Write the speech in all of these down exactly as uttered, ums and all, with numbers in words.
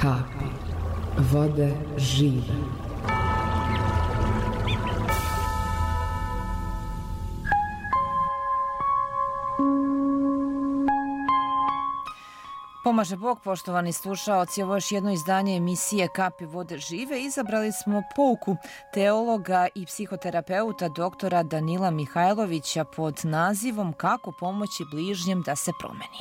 kapi vode žive. Pomaže Bog, poštovani slušaoci, ovo je još jedno izdanje emisije Kapi vode žive. Izabrali smo pouku teologa i psihoterapeuta doktora Danila Mihajlovića pod nazivom Kako pomoći bližnjem da se promeni.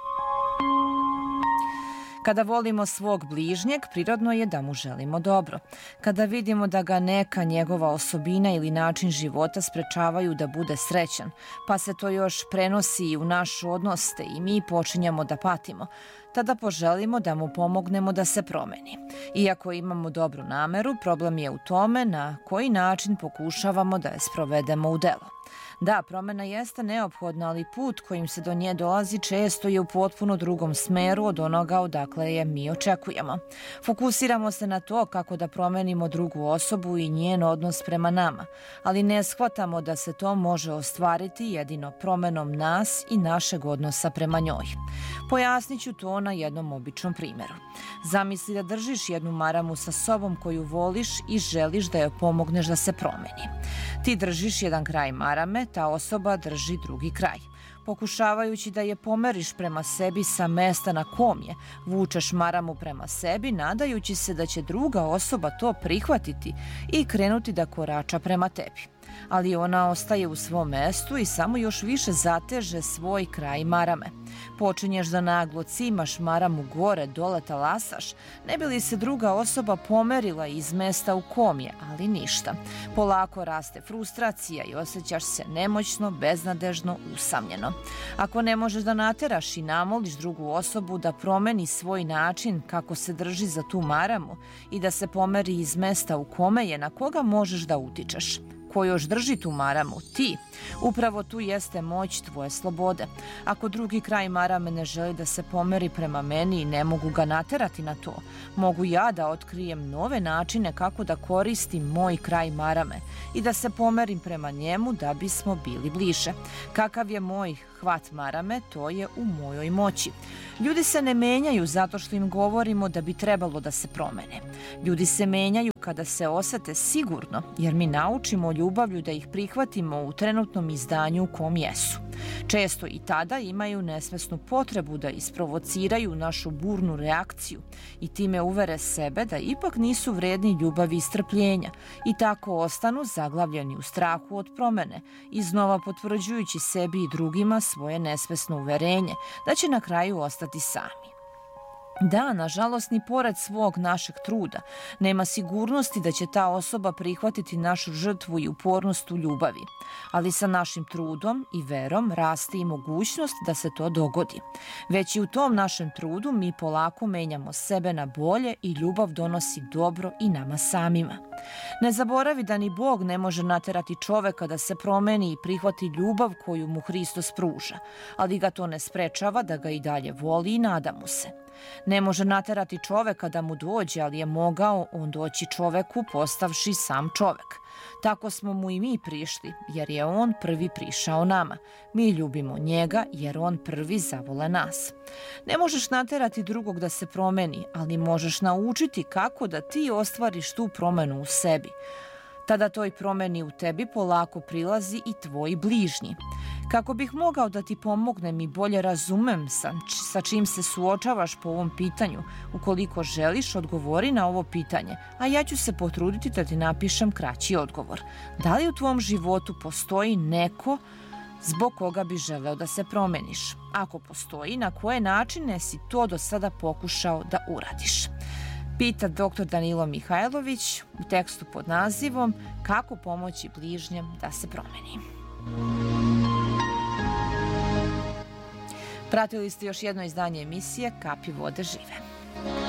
Kada volimo svog bližnjeg, prirodno je da mu želimo dobro. Kada vidimo da ga neka njegova osobina ili način života sprečavaju da bude srećan, pa se to još prenosi i u naš odnos te i mi počinjemo da patimo, tada poželimo da mu pomognemo da se promeni. Iako imamo dobru nameru, problem je u tome na koji način pokušavamo da je sprovedemo u delo. Da, promena jeste neophodna, ali put kojim se do nje dolazi često je u potpuno drugom smeru od onoga odakle je mi očekujemo. Fokusiramo se na to kako da promenimo drugu osobu i njen odnos prema nama, ali ne shvatamo da se to može ostvariti jedino promenom nas i našeg odnosa prema njoj. Pojasnit ću to na jednom običnom primjeru. Zamisli da držiš jednu maramu sa sobom koju voliš i želiš da joj pomogneš da se promeni. Ti držiš jedan kraj marame, ta osoba drži drugi kraj. Pokušavajući da je pomeriš prema sebi sa mesta na kom je, vučeš maramu prema sebi, nadajući se da će druga osoba to prihvatiti i krenuti da korača prema tebi. Ali ona ostaje u svom mestu i samo još više zateže svoj kraj marame. Počinješ da naglo cimaš maramu gore, dole talasaš, ne bi li se druga osoba pomerila iz mesta u kom je, ali ništa. Polako raste frustracija i osjećaš se nemoćno, beznadežno, usamljeno. Ako ne možeš da nateraš i namoliš drugu osobu da promeni svoj način kako se drži za tu maramu i da se pomeri iz mesta u kome je, na koga možeš da utičeš? Ko još drži tu maramu? Ti. Upravo tu jeste moć tvoje slobode. Ako drugi kraj marame ne želi da se pomeri prema meni i ne mogu ga naterati na to, mogu ja da otkrijem nove načine kako da koristim moj kraj marame i da se pomerim prema njemu da bismo bili bliže. Kakav je moj hvat marame, to je u mojoj moći. Ljudi se ne menjaju zato što im govorimo da bi trebalo da se promene. Ljudi se menjaju kada se osete sigurno, jer mi naučimo ljubavlju da ih prihvatimo u trenutnom izdanju u kom jesu. Često i tada imaju nesvesnu potrebu da isprovociraju našu burnu reakciju i time uvere sebe da ipak nisu vredni ljubavi i strpljenja i tako ostanu zaglavljeni u strahu od promene, iznova potvrđujući sebi i drugima svoje nesvesno uverenje da će na kraju ostati sami. Da, nažalost, ni pored svog našeg truda nema sigurnosti da će ta osoba prihvatiti našu žrtvu i upornost u ljubavi, ali sa našim trudom i verom raste i mogućnost da se to dogodi. Već i u tom našem trudu mi polako menjamo sebe na bolje i ljubav donosi dobro i nama samima. Ne zaboravi da ni Bog ne može naterati čoveka da se promeni i prihvati ljubav koju mu Hristos pruža, ali ga to ne sprečava da ga i dalje voli i nada mu se. Ne može naterati čoveka da mu dođe, ali je mogao on doći čoveku postavši sam čovek. Tako smo mu i mi prišli, jer je on prvi prišao nama. Mi ljubimo njega, jer on prvi zavole nas. Ne možeš naterati drugog da se promeni, ali možeš naučiti kako da ti ostvariš tu promenu u sebi. Tada toj promeni u tebi polako prilazi i tvoj bližnji. Kako bih mogao da ti pomognem i bolje razumem sa, sa čim se suočavaš po ovom pitanju, ukoliko želiš, odgovori na ovo pitanje, a ja ću se potruditi da ti napišem kraći odgovor. Da li u tvom životu postoji neko zbog koga bi želeo da se promeniš? Ako postoji, na koje načine si to do sada pokušao da uradiš? Pita doktor Danilo Mihajlović u tekstu pod nazivom Kako pomoći bližnjem da se promeni. Pratili ste još jedno izdanje emisije Kapi vode žive.